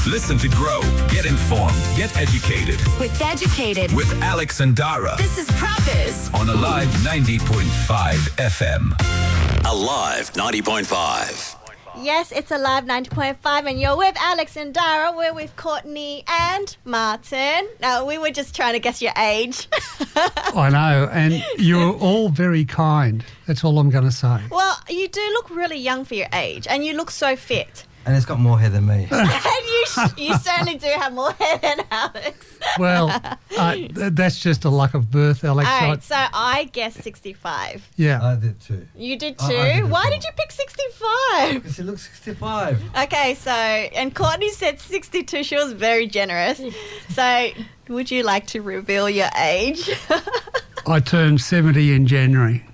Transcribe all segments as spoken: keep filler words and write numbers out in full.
Listen to grow, get informed, get educated. With Educated. With Alex and Dara. This is Preface. On Alive ninety point five F M. Alive ninety point five. Yes, it's Alive ninety point five, and you're with Alex and Dara. We're with Courtney and Martin. Now, we were just trying to guess your age. I know, and you're all very kind. That's all I'm going to say. Well, you do look really young for your age, and you look so fit. And it's got more hair than me. And you, sh- you certainly do have more hair than Alex. Well, uh, th- that's just a luck of birth, Alex. All I- right, so I guessed sixty-five. yeah. I did too. You did I- too? I did as Why well. did you pick sixty-five? Because he looks sixty-five. Okay, so, and Courtney said sixty-two. She was very generous. So, would you like to reveal your age? I turned seventy in January.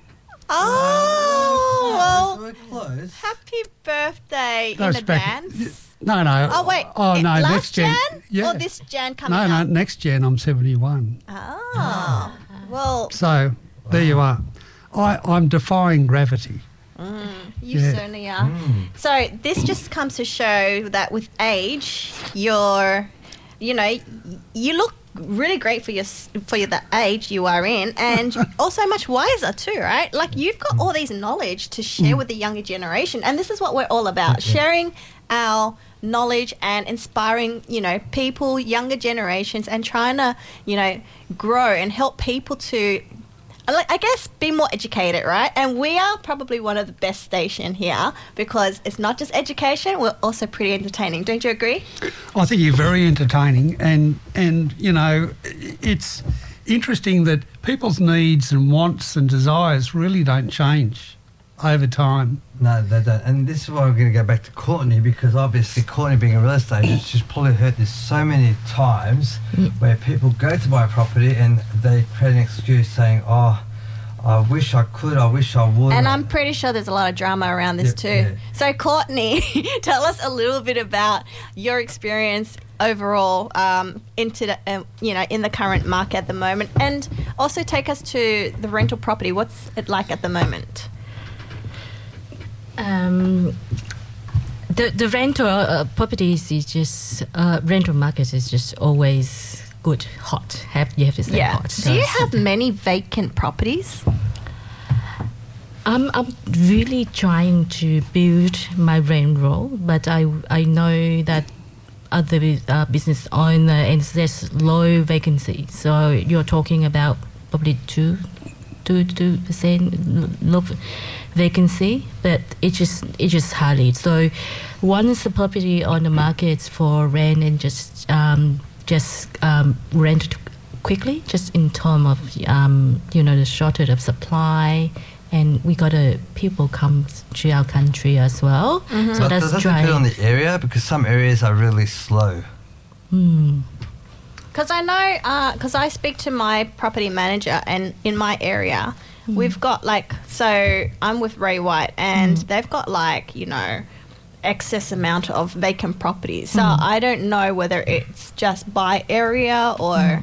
Oh, well, So close. happy birthday No, in it's back- advance. No, no. Oh, wait. Oh, eh, no, last next Jan. Jan? Yeah. Or this Jan coming no, no, up? next Jan I'm seventy-one. Oh, well, So, there you are. I, I'm defying gravity. you Yeah. certainly are. So this just comes to show that with age, you're, you know, y- you look really great for your s- for your, the age you are in, and also much wiser too, right? Like you've got all these knowledge to share with the younger generation, and this is what we're all about: sharing our knowledge and inspiring, you know, people, younger generations, and trying to, you know, grow and help people to, I like- I guess, be more educated, right? And we are probably one of the best station here because it's not just education, we're also pretty entertaining. Don't you agree? I think you're very entertaining, and and you know, it's interesting that people's needs and wants and desires really don't change over time. No, they don't. And this is why we're going to go back to Courtney, because obviously Courtney being a real estate agent, she's probably heard this so many times where people go to buy a property and they create an excuse saying, oh, I wish I could, I wish I would. And I'm pretty sure there's a lot of drama around this Yep, too. yeah. So, Courtney, tell us a little bit about your experience overall um, into the, uh, you know, in the current market at the moment, and also take us to the rental property. What's it like at the moment? Um, the the rental uh, properties is just uh, rental market is just always good, hot. Have you have to say hot? Do you So- have many vacant properties? I'm I'm really trying to build my rent roll, but I I know that other uh, business owner and there's low vacancy. So you're talking about probably two, two two percent low vacancy, but it just it just hardly. So once the property on the market for rent and just um, just um, rent quickly, just in terms of um, you know the shortage of supply. And we got a people come to our country as well, Mm-hmm. so But that's does that driving. depend on the area? Because some areas are really slow. Hmm. Because I know, because I speak to my property manager, and in my area, we've got like, so I'm with Ray White, and they've got like, you know, excess amount of vacant properties. So I don't know whether it's just by area or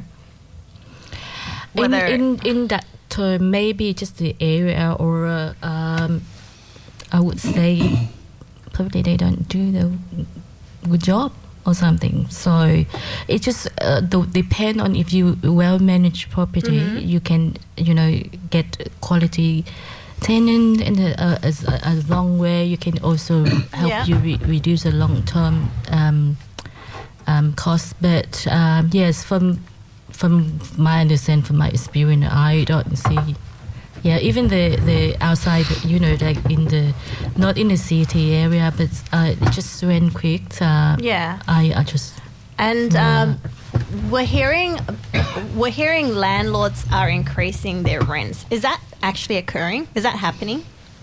in, whether. in in that term, maybe just the area, or uh, um, I would say probably they don't do the good job or something. So it just uh, do- depend on if you well manage property, you can you know get quality tenant, and uh, as a, a long way you can also help Yeah. you re- reduce the long term um, um, cost. But um, yes, from from my understanding, from my experience, I don't see. Yeah, even the, the outside, you know, like in the not in the city area, but uh, it just went quick. Uh, Yeah. I, I just And um, we're hearing we're hearing landlords are increasing their rents. Is that actually occurring? Is that happening?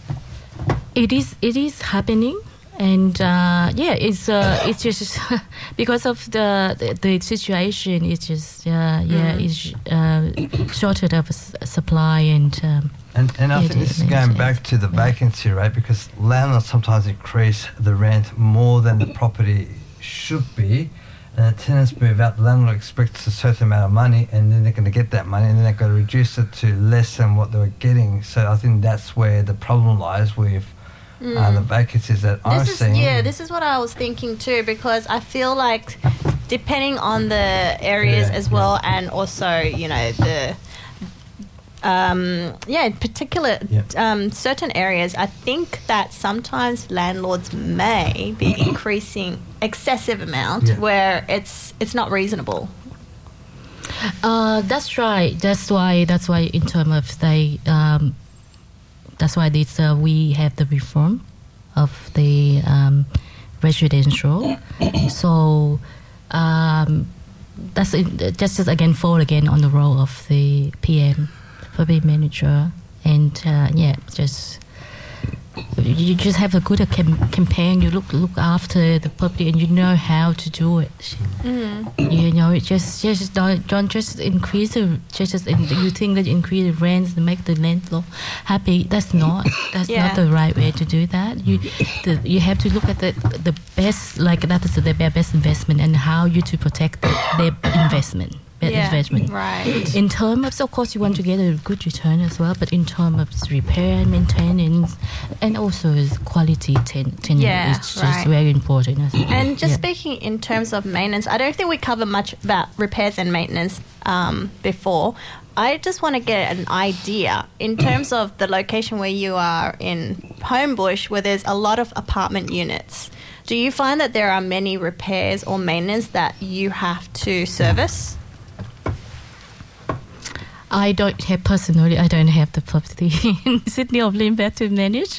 it is it is happening, and uh, yeah, it's uh, it's just because of the, the the situation. It's just uh, yeah, it's uh, shortage of s- supply and. Um, And, and I Yeah, think this is definitely, going yeah. back to the vacancy rate, because landlords sometimes increase the rent more than the property should be, and the tenants move out. The landlord expects a certain amount of money, and then they're going to get that money, and then they've got to reduce it to less than what they were getting. So I think that's where the problem lies with uh, the vacancies that I've This is seen. yeah. This is what I was thinking too, because I feel like depending on the areas Yeah, as well, and also you know the um, yeah, in particular Yeah. um, certain areas. I think that sometimes landlords may be increasing excessive amount Yeah. where it's it's not reasonable. Uh, that's right. That's why. That's why in terms of they. Um, that's why this uh, we have the reform of the um, residential. So um, that's it, just as again fall again on the role of the P M, property manager, and uh, yeah, just. You just have a good cam- campaign. You look look after the property, and you know how to do it. Mm. You know, it just just don't, don't just increase the just, just in, you think that you increase the rents to make the landlord happy. That's not that's Yeah. not the right way to do that. You the, you have to look at the the best, like that is the best investment, and how you to protect the, their investment. Yeah, Investment. right. In terms of, of course, you want to get a good return as well, but in terms of repair and maintenance, and also quality ten- tenant, Yeah, it's just right. very important. as well. And just Yeah. speaking in terms of maintenance, I don't think we covered much about repairs and maintenance um, before. I just want to get an idea in terms of the location where you are in Homebush, where there's a lot of apartment units. Do you find that there are many repairs or maintenance that you have to service? I don't have personally. I don't have the property in Sydney or Limbeck to manage.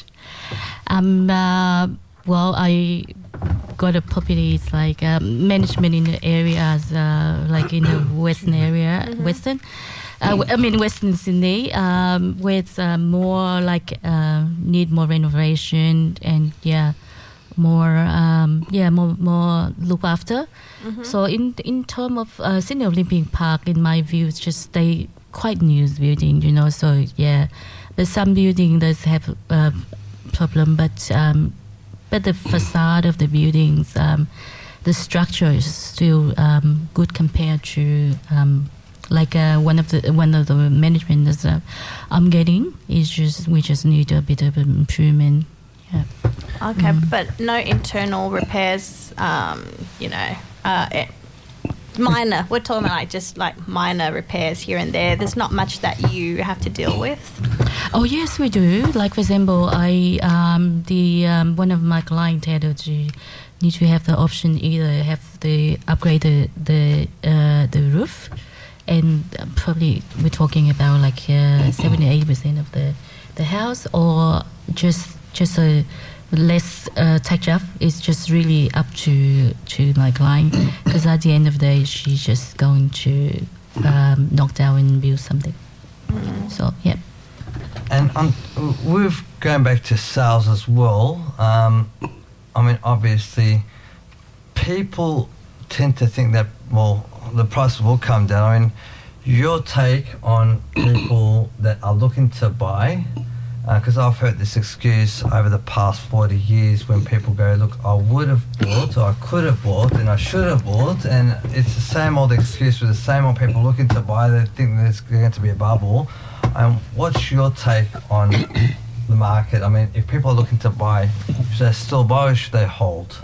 Um, uh, well, I got a property. It's like um, management in the areas, uh, like in the western area, western. Uh, I mean, Western Sydney, um, where it's uh, more like uh, need more renovation and yeah, more um, yeah more more look after. So in in terms of uh, Sydney Olympic Park, in my view, it's just they quite new building, you know. So yeah, but some building does have a problem, but um, but the facade of the buildings, um, the structure is still um, good compared to um, like uh, one of the one of the management that uh, I'm getting is just we just need a bit of improvement. Yeah. Okay, but no internal repairs, um, you know, uh, it, minor. We're talking about like just like minor repairs here and there. There's not much that you have to deal with. Oh yes, we do. Like for example, I um, the um, one of my clients had to need to have the option either have the upgrade the the, uh, the roof, and probably we're talking about like uh, seventy eight percent of the the house, or just just a less uh, touch up. It's just really up to to my client, because at the end of the day, she's just going to um, knock down and build something. So yeah. And on, we've going back to sales as well. Um, I mean, obviously, people tend to think that, well, the price will come down. I mean, your take on people that are looking to buy, because I've heard this excuse over the past forty years when people go, look, I would have bought, or I could have bought, and I should have bought, and it's the same old excuse with the same old people looking to buy. They think there's going to be a bubble. Um, what's your take on the market? I mean, if people are looking to buy, should they still buy or should they hold?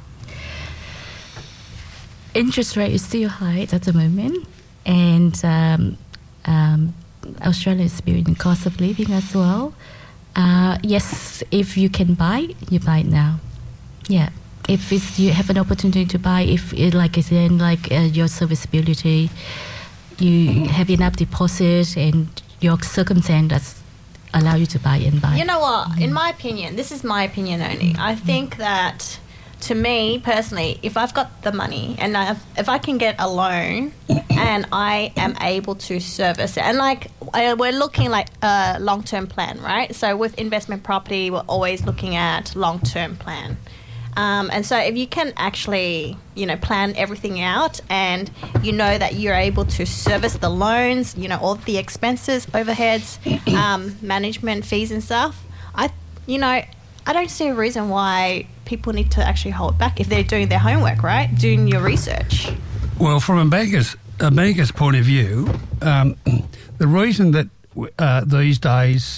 Interest rate is still high at the moment, and um, um, Australia is experiencing cost of living as well. Uh, yes, if you can buy, you buy it now. Yeah, if it's, you have an opportunity to buy, if it, like I said, like uh, your serviceability, you have enough deposit, and your circumstances allow you to buy and buy. You know what? In my opinion, this is my opinion only. I think that, to me personally, if I've got the money and I if I can get a loan and I am able to service it, and like I, we're looking like a long-term plan, right? So with investment property, we're always looking at long-term plan. Um, and so if you can actually, you know, plan everything out, and you know that you're able to service the loans, you know, all the expenses, overheads, um, management fees and stuff, I, you know, I don't see a reason why people need to actually hold back if they're doing their homework, right? Doing your research. Well, from a banker's, a banker's point of view, um, the reason that uh, these days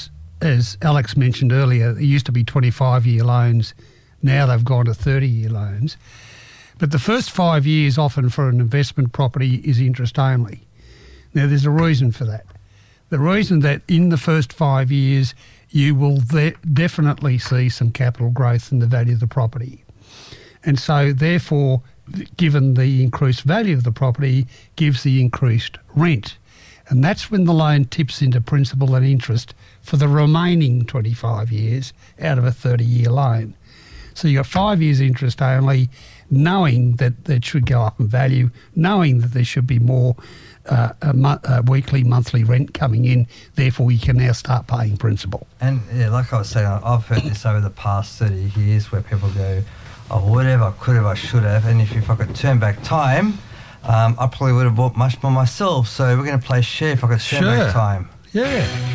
as Alex mentioned earlier, it used to be twenty-five-year loans. Now they've gone to thirty-year loans. But the first five years often for an investment property is interest only. Now, there's a reason for that. The reason that in the first five years you will de- definitely see some capital growth in the value of the property. And so, therefore, given the increased value of the property, gives the increased rent. And that's when the loan tips into principal and interest for the remaining twenty-five years out of a thirty-year loan. So you've got five years interest only, knowing that that should go up in value, knowing that there should be more uh, a mo- a weekly, monthly rent coming in, therefore you can now start paying principal. And yeah, like I was saying, I've heard this over the past thirty years where people go, oh, whatever, could have, I should have, and if, if I could turn back time, um, I probably would have bought much more myself. So we're going to play share if I could turn Sure. back time. Yeah.